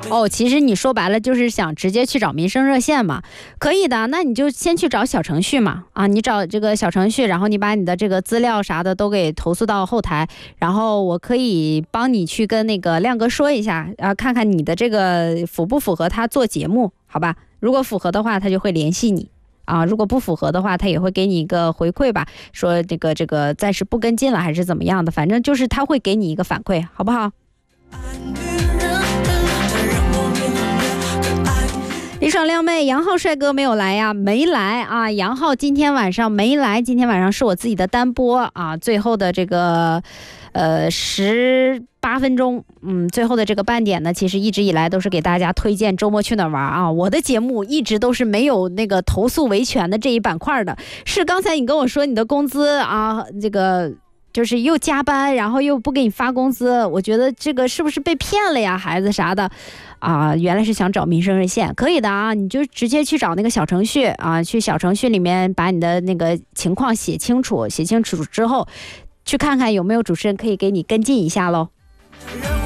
哦，其实你说白了就是想直接去找民生热线嘛，可以的，那你就先去找小程序嘛，啊，你找这个小程序，然后你把你的这个资料啥的都给投诉到后台，然后我可以帮你去跟那个亮哥说一下，看看你的这个符不符合他做节目，好吧？如果符合的话，他就会联系你。啊，如果不符合的话，他也会给你一个回馈吧，说这个暂时不跟进了还是怎么样的，反正就是他会给你一个反馈，好不好？李爽靓妹，杨浩帅哥没有来呀？没来啊，杨浩今天晚上没来，今天晚上是我自己的单播啊，最后的这个18分钟，最后的这个半点呢，其实一直以来都是给大家推荐周末去哪儿玩啊。我的节目一直都是没有那个投诉维权的这一板块的，是刚才你跟我说你的工资啊，这个就是又加班，然后又不给你发工资，我觉得这个是不是被骗了呀，孩子啥的啊？原来是想找民生热线，可以的啊，你就直接去找那个小程序啊，去小程序里面把你的那个情况写清楚之后，去看看有没有主持人可以给你跟进一下喽。